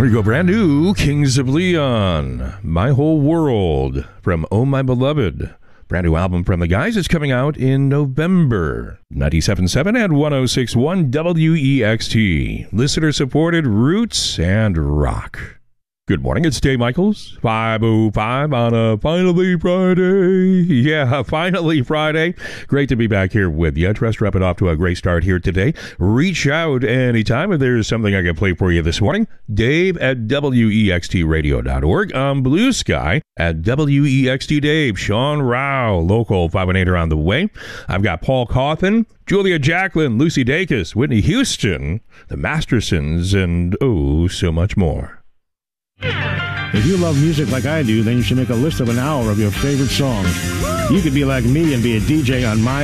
Here you go, brand new Kings of Leon, My Whole World from Oh My Beloved. Brand new album from the guys is coming out in November. 97.7 and 106.1 WEXT. Listener supported roots and rock. Good morning, it's Dave Michaels, 5:05 on a finally Friday. Yeah, finally Friday. Great to be back here with you. Trust we're up and off to a great start here today. Reach out anytime if there's something I can play for you this morning. Dave at WEXTradio.org. On Blue Sky at WEXT Dave. Sean Rao, local 518 are on the way. I've got Paul Cawthon, Julia Jacqueline, Lucy Dacus, Whitney Houston, the Mastersons, and oh, so much more. If you love music like I do, then you should make a list of an hour of your favorite songs. You could be like me and be a DJ on my